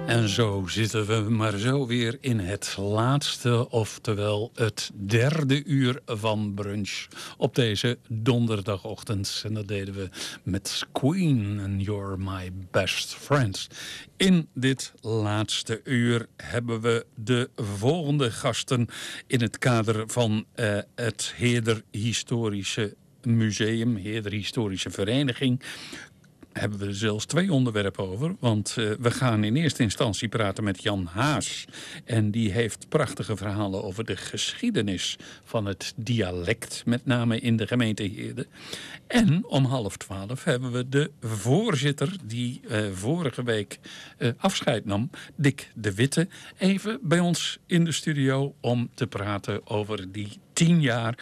En zo zitten we maar zo weer in het laatste, oftewel het derde uur van brunch op deze donderdagochtend. En dat deden we met Queen and You're My Best Friends. In dit laatste uur hebben we de volgende gasten in het kader van het Heerder Historische Museum, Heerder Historische Vereniging. Hebben we er zelfs 2 onderwerpen over. Want we gaan in eerste instantie praten met Jan Haas. En die heeft prachtige verhalen over de geschiedenis van het dialect. Met name in de gemeente Heerde. En om 11:30 hebben we de voorzitter die vorige week afscheid nam. Dick de Witte. Even bij ons in de studio om te praten over die 10 jaar